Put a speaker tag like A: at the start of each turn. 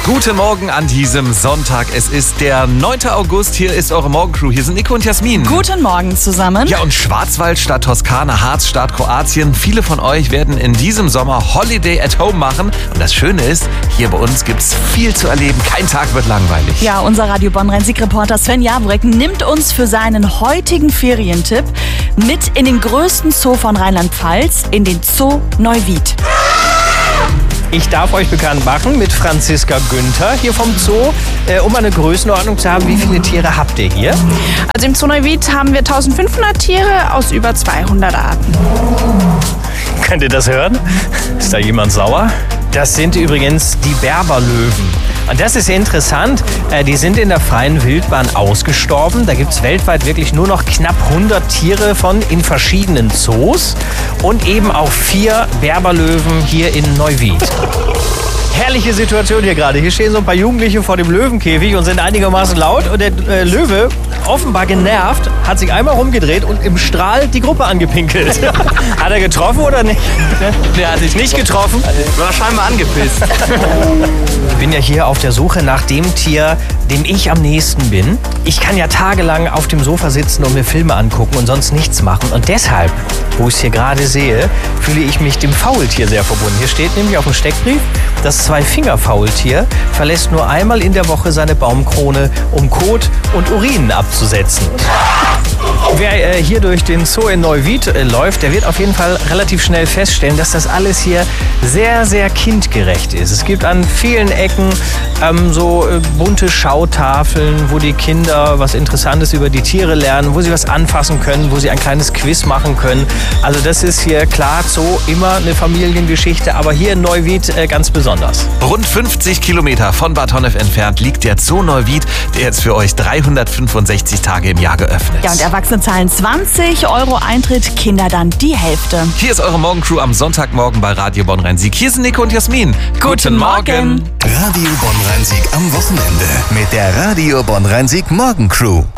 A: Guten Morgen an diesem Sonntag. Es ist der 9. August. Hier ist eure Morgencrew. Hier sind Nico und Jasmin.
B: Guten Morgen zusammen.
A: Ja, und Schwarzwald statt Toskana, Harz statt Kroatien. Viele von euch werden in diesem Sommer Holiday at Home machen. Und das Schöne ist, hier bei uns gibt's viel zu erleben. Kein Tag wird langweilig.
B: Ja, unser Radio Bonn-Rhein-Sieg-Reporter Sven Jaworek nimmt uns für seinen heutigen Ferientipp mit in den größten Zoo von Rheinland-Pfalz, in den Zoo Neuwied.
C: Ich darf euch bekannt machen mit Franziska Günther hier vom Zoo, um eine Größenordnung zu haben. Wie viele Tiere habt ihr hier?
D: Also im Zoo Neuwied haben wir 1500 Tiere aus über 200 Arten.
C: Könnt ihr das hören? Ist da jemand sauer? Das sind übrigens die Berberlöwen. Und das ist interessant, die sind in der freien Wildbahn ausgestorben. Da gibt es weltweit wirklich nur noch knapp 100 Tiere von in verschiedenen Zoos. Und eben auch 4 Berberlöwen hier in Neuwied. Herrliche Situation hier gerade. Hier stehen so ein paar Jugendliche vor dem Löwenkäfig und sind einigermaßen laut. Und der Löwe, offenbar genervt, hat sich einmal rumgedreht und im Strahl die Gruppe angepinkelt. Hat er getroffen oder nicht?
A: Der hat sich
C: Nicht getroffen?
A: War scheinbar angepisst.
C: Ich bin ja hier auf der Suche nach dem Tier, dem ich am nächsten bin. Ich kann ja tagelang auf dem Sofa sitzen und mir Filme angucken und sonst nichts machen. Und deshalb, wo ich es hier gerade sehe, fühle ich mich dem Faultier sehr verbunden. Hier steht nämlich auf dem Steckbrief, das Zwei-Finger-Faultier verlässt nur einmal in der Woche seine Baumkrone, um Kot und Urin abzusetzen. Wer hier durch den Zoo in Neuwied läuft, der wird auf jeden Fall relativ schnell feststellen, dass das alles hier sehr, sehr kindgerecht ist. Es gibt an vielen Ecken so bunte Schautafeln, wo die Kinder was Interessantes über die Tiere lernen, wo sie was anfassen können, wo sie ein kleines Quiz machen können. Also das ist hier klar Zoo immer eine Familiengeschichte, aber hier in Neuwied ganz besonders.
A: Rund 50 Kilometer von Bad Honnef entfernt liegt der Zoo Neuwied, der jetzt für euch 365 Tage im Jahr geöffnet.
B: Ja, und Erwachsene zahlen 20 € Eintritt, Kinder dann die Hälfte.
A: Hier ist eure Morgencrew am Sonntagmorgen bei Radio Bonn-Rhein-Sieg. Hier sind Nico und Jasmin.
B: Guten Morgen.
E: Radio Bonn-Rhein-Sieg am Wochenende mit der Radio Bonn-Rhein-Sieg Morgencrew.